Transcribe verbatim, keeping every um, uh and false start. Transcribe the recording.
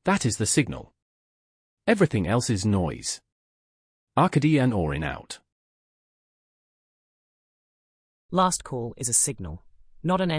That is the signal. Everything else is noise. Arkady and Orin out. Last call is a signal, not an